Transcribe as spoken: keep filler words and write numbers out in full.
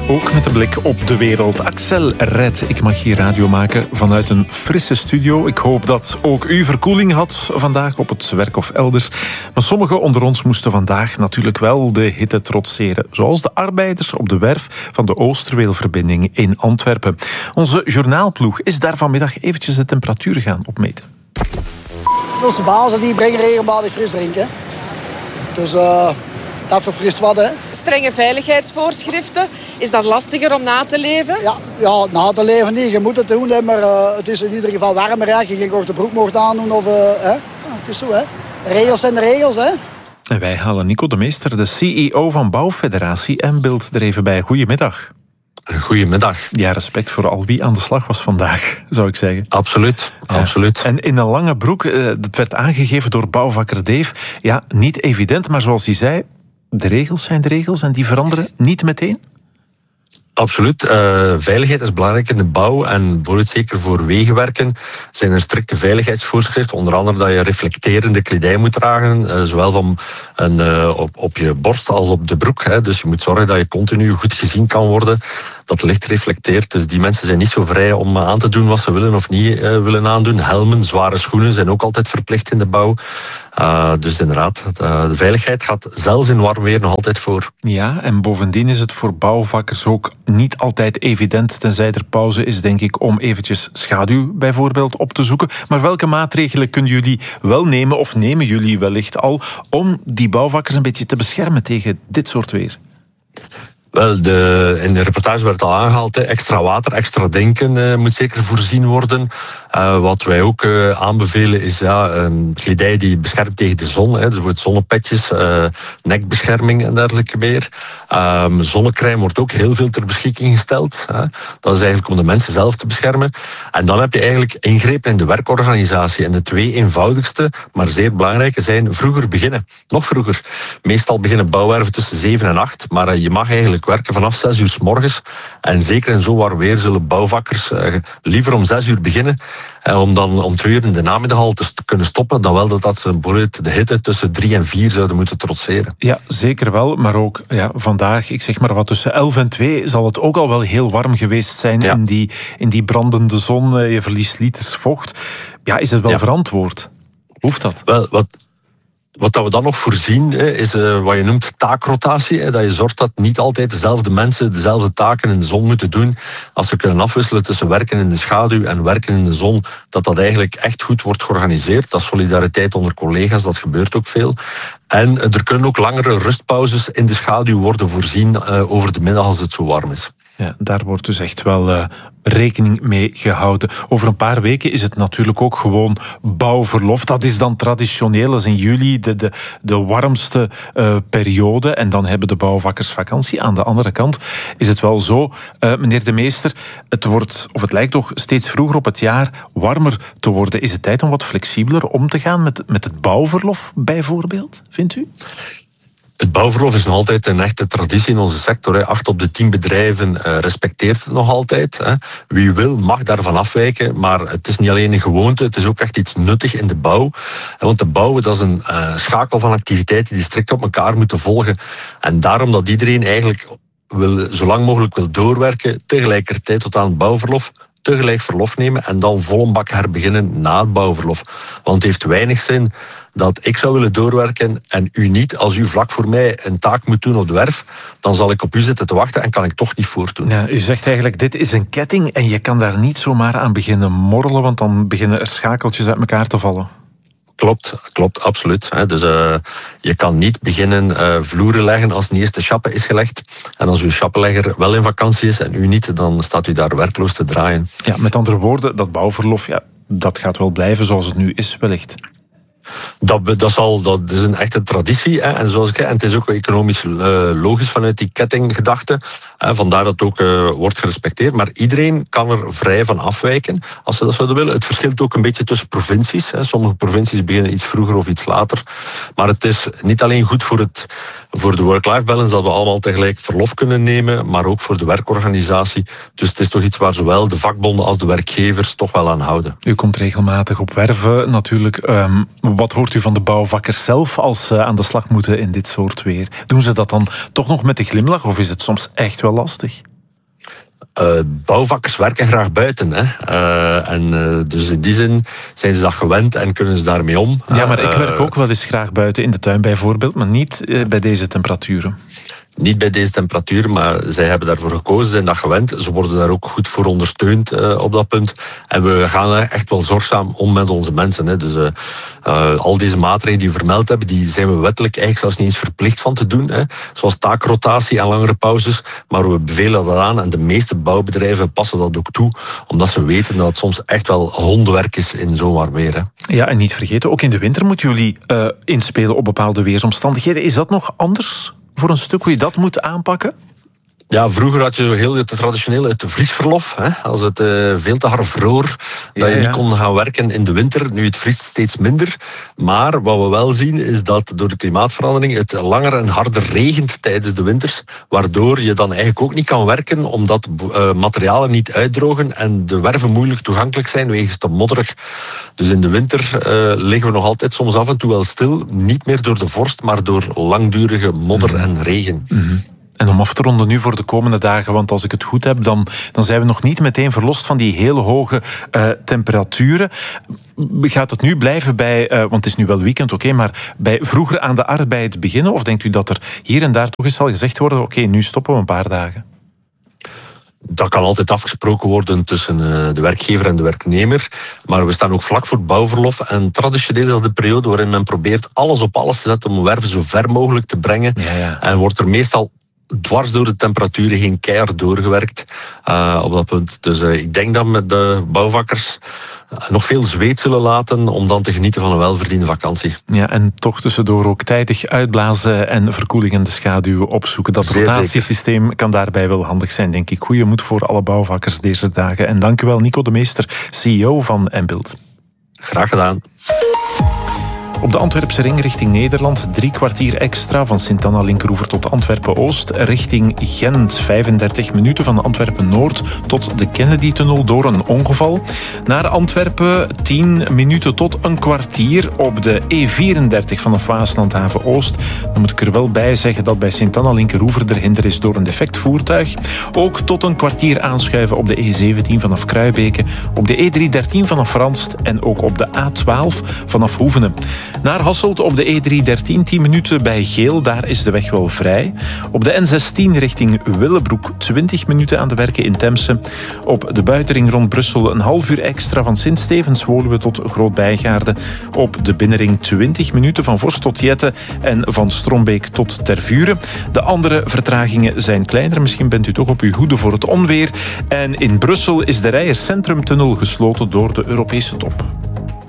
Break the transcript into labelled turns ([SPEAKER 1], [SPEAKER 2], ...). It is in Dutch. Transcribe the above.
[SPEAKER 1] Ook met een blik op de wereld. Axel Red, ik mag hier radio maken vanuit een frisse studio. Ik hoop dat ook u verkoeling had vandaag op het werk of elders. Maar sommigen onder ons moesten vandaag natuurlijk wel de hitte trotseren. Zoals de arbeiders op de werf van de Oosterweelverbinding in Antwerpen. Onze journaalploeg is daar vanmiddag eventjes de temperatuur gaan opmeten.
[SPEAKER 2] Onze bazen die brengen regelmatig frisdrinken. Dus uh, dat verfrist wat, hè.
[SPEAKER 3] Strenge veiligheidsvoorschriften. Is dat lastiger om na te leven?
[SPEAKER 2] Ja, ja na te leven niet. Je moet het doen, hè, maar uh, het is in ieder geval warmer. Hè. Je geen korte broek mocht aandoen. Of, uh, hè. Ja, het is zo, hè. De regels zijn de regels, hè.
[SPEAKER 1] En wij halen Nico de Meester, de C E O van Bouwfederatie en Beeld er even bij. Goedemiddag.
[SPEAKER 4] Goedemiddag.
[SPEAKER 1] Ja, respect voor al wie aan de slag was vandaag, zou ik zeggen.
[SPEAKER 4] Absoluut, ja. absoluut.
[SPEAKER 1] En in een lange broek, dat werd aangegeven door bouwvakker Dave. Ja, niet evident, maar zoals hij zei, de regels zijn de regels en die veranderen niet meteen?
[SPEAKER 4] Absoluut. Uh, veiligheid is belangrijk in de bouw en bijvoorbeeld zeker voor wegenwerken zijn er strikte veiligheidsvoorschriften. Onder andere dat je reflecterende kledij moet dragen, uh, zowel van een, uh, op, op je borst als op de broek. Hè. Dus je moet zorgen dat je continu goed gezien kan worden, dat licht reflecteert. Dus die mensen zijn niet zo vrij om aan te doen wat ze willen of niet uh, willen aandoen. Helmen, zware schoenen zijn ook altijd verplicht in de bouw. Uh, dus inderdaad, de, de veiligheid gaat zelfs in warm weer nog altijd voor.
[SPEAKER 1] Ja, en bovendien is het voor bouwvakkers ook niet altijd evident, tenzij er pauze is, denk ik, om eventjes schaduw bijvoorbeeld op te zoeken. Maar welke maatregelen kunnen jullie wel nemen, of nemen jullie wellicht al, om die bouwvakkers een beetje te beschermen tegen dit soort weer?
[SPEAKER 4] Wel, de, in de reportage werd het al aangehaald, hè, extra water, extra drinken uh, moet zeker voorzien worden. Uh, wat wij ook uh, aanbevelen is ja, um, kledij die beschermt tegen de zon. Hè, dus bijvoorbeeld zonnepetjes, uh, nekbescherming en dergelijke meer. Um, zonnecrème wordt ook heel veel ter beschikking gesteld. Hè. Dat is eigenlijk om de mensen zelf te beschermen. En dan heb je eigenlijk ingrepen in de werkorganisatie. En de twee eenvoudigste, maar zeer belangrijke zijn vroeger beginnen. Nog vroeger. Meestal beginnen bouwwerven tussen zeven en acht, maar uh, je mag eigenlijk werken vanaf zes uur 's morgens. En zeker in zo warm weer zullen bouwvakkers uh, liever om zes uur beginnen. Uh, om dan om twee uur in de namiddag al te kunnen stoppen. Dan wel dat, dat ze bijvoorbeeld de hitte tussen drie en vier zouden moeten trotseren.
[SPEAKER 1] Ja, zeker wel. Maar ook ja, vandaag, ik zeg maar wat, tussen elf en twee zal het ook al wel heel warm geweest zijn. Ja. In, die, in die brandende zon. Uh, je verliest liters vocht. Ja, is het wel ja. verantwoord? Hoeft dat?
[SPEAKER 4] Wel, wat... Wat we dan nog voorzien is uh, wat je noemt taakrotatie. Hè, dat je zorgt dat niet altijd dezelfde mensen dezelfde taken in de zon moeten doen. Als ze kunnen afwisselen tussen werken in de schaduw en werken in de zon, dat dat eigenlijk echt goed wordt georganiseerd. Dat is solidariteit onder collega's, dat gebeurt ook veel. En er kunnen ook langere rustpauzes in de schaduw worden voorzien uh, over de middag als het zo warm is.
[SPEAKER 1] Ja, daar wordt dus echt wel uh, rekening mee gehouden. Over een paar weken is het natuurlijk ook gewoon bouwverlof. Dat is dan traditioneel, dat is in juli de, de, de warmste uh, periode. En dan hebben de bouwvakkers vakantie. Aan de andere kant is het wel zo, uh, meneer de Meester, het wordt, of het lijkt toch steeds vroeger op het jaar warmer te worden. Is het tijd om wat flexibeler om te gaan met, met het bouwverlof bijvoorbeeld, vindt u?
[SPEAKER 4] Het bouwverlof is nog altijd een echte traditie in onze sector. Hè. Acht op de tien bedrijven uh, respecteert het nog altijd. Hè. Wie wil mag daarvan afwijken, maar het is niet alleen een gewoonte, het is ook echt iets nuttig in de bouw. Want de bouw, dat is een uh, schakel van activiteiten die strikt op elkaar moeten volgen. En daarom dat iedereen eigenlijk wil, zo lang mogelijk wil doorwerken, tegelijkertijd tot aan het bouwverlof, tegelijk verlof nemen en dan vol een bak herbeginnen na het bouwverlof. Want het heeft weinig zin dat ik zou willen doorwerken en u niet. Als u vlak voor mij een taak moet doen op de werf, dan zal ik op u zitten te wachten en kan ik toch niet voortdoen.
[SPEAKER 1] Ja, u zegt eigenlijk, dit is een ketting en je kan daar niet zomaar aan beginnen morrelen, want dan beginnen er schakeltjes uit elkaar te vallen.
[SPEAKER 4] Klopt, klopt, absoluut. Dus uh, je kan niet beginnen uh, vloeren leggen als niet eerst de chappe is gelegd. En als uw chappenlegger wel in vakantie is en u niet, dan staat u daar werkloos te draaien.
[SPEAKER 1] Ja, met andere woorden, dat bouwverlof, ja, dat gaat wel blijven zoals het nu is, wellicht.
[SPEAKER 4] Dat, dat, zal, dat is een echte traditie. Hè. En, zoals ik, en het is ook economisch uh, logisch vanuit die kettinggedachte. Hè. Vandaar dat het ook uh, wordt gerespecteerd. Maar iedereen kan er vrij van afwijken als ze dat zouden willen. Het verschilt ook een beetje tussen provincies. Hè. Sommige provincies beginnen iets vroeger of iets later. Maar het is niet alleen goed voor, het, voor de work-life balance dat we allemaal tegelijk verlof kunnen nemen, maar ook voor de werkorganisatie. Dus het is toch iets waar zowel de vakbonden als de werkgevers toch wel aan houden.
[SPEAKER 1] U komt regelmatig op werven natuurlijk. Um, wat hoort u van de bouwvakkers zelf als ze aan de slag moeten in dit soort weer? Doen ze dat dan toch nog met een glimlach of is het soms echt wel lastig?
[SPEAKER 4] Uh, bouwvakkers werken graag buiten. Hè. Uh, en uh, dus in die zin zijn ze dat gewend en kunnen ze daarmee om.
[SPEAKER 1] Ja, maar ik
[SPEAKER 4] uh,
[SPEAKER 1] werk ook wel eens graag buiten in de tuin bijvoorbeeld, maar niet uh, bij deze temperaturen.
[SPEAKER 4] Niet bij deze temperatuur, maar zij hebben daarvoor gekozen, ze zijn dat gewend. Ze worden daar ook goed voor ondersteund uh, op dat punt. En we gaan er echt wel zorgzaam om met onze mensen. Hè. Dus uh, uh, al deze maatregelen die we vermeld hebben, die zijn we wettelijk eigenlijk zelfs niet eens verplicht van te doen. Hè. Zoals taakrotatie en langere pauzes. Maar we bevelen dat aan en de meeste bouwbedrijven passen dat ook toe. Omdat ze weten dat het soms echt wel hondenwerk is in zo'n warm weer. Hè.
[SPEAKER 1] Ja, en niet vergeten, ook in de winter moeten jullie uh, inspelen op bepaalde weersomstandigheden. Is dat nog anders? Voor een stuk hoe je dat moet aanpakken?
[SPEAKER 4] Ja, vroeger had je heel het traditionele het vriesverlof. Hè, als het uh, veel te hard vroor, dat ja, je niet ja. kon gaan werken in de winter. Nu, het vriest steeds minder. Maar wat we wel zien, is dat door de klimaatverandering het langer en harder regent tijdens de winters. Waardoor je dan eigenlijk ook niet kan werken, omdat uh, materialen niet uitdrogen en de werven moeilijk toegankelijk zijn wegens te modderig. Dus in de winter uh, liggen we nog altijd soms af en toe wel stil. Niet meer door de vorst, maar door langdurige modder mm-hmm. en regen.
[SPEAKER 1] Mm-hmm. En om af te ronden nu voor de komende dagen, want als ik het goed heb, dan, dan zijn we nog niet meteen verlost van die hele hoge uh, temperaturen. Gaat het nu blijven bij, uh, want het is nu wel weekend, oké, okay, maar bij vroeger aan de arbeid beginnen? Of denkt u dat er hier en daar toch eens zal gezegd worden, oké, okay, nu stoppen we een paar dagen?
[SPEAKER 4] Dat kan altijd afgesproken worden tussen de werkgever en de werknemer. Maar we staan ook vlak voor het bouwverlof. En traditioneel is dat de periode waarin men probeert alles op alles te zetten om werven zo ver mogelijk te brengen. Ja, ja. En wordt er meestal dwars door de temperaturen geen keihard doorgewerkt uh, op dat punt. Dus uh, ik denk dat met de bouwvakkers nog veel zweet zullen laten om dan te genieten van een welverdiende vakantie.
[SPEAKER 1] Ja, en toch tussendoor ook tijdig uitblazen en verkoeling in de schaduw opzoeken. Dat rotatiesysteem kan daarbij wel handig zijn, denk ik. Goeie moed voor alle bouwvakkers deze dagen. En dank u wel, Nico de Meester, C E O van Enbuild.
[SPEAKER 4] Graag gedaan.
[SPEAKER 1] Op de Antwerpse ring richting Nederland drie kwartier extra van Sint-Anna-Linkeroever tot Antwerpen-Oost. Richting Gent vijfendertig minuten van Antwerpen-Noord tot de Kennedy-tunnel door een ongeval. Naar Antwerpen tien minuten tot een kwartier op de E vierendertig vanaf Waaslandhaven-Oost. Dan moet ik er wel bij zeggen dat bij Sint-Anna-Linkeroever er hinder is door een defect voertuig. Ook tot een kwartier aanschuiven op de E zeventien vanaf Kruibeke, op de E driehonderddertien vanaf Ranst en ook op de A twaalf vanaf Hoevenen. Naar Hasselt op de E driehonderddertien, tien minuten bij Geel, daar is de weg wel vrij. Op de N zestien richting Willebroek, twintig minuten aan de werken in Temse. Op de buitenring rond Brussel een half uur extra van Sint-Stevens-Woluwe tot Groot-Bijgaarde. Op de binnenring twintig minuten van Vorst tot Jette en van Strombeek tot Tervuren. De andere vertragingen zijn kleiner, misschien bent u toch op uw hoede voor het onweer. En in Brussel is de Rijers Centrumtunnel gesloten door de Europese top.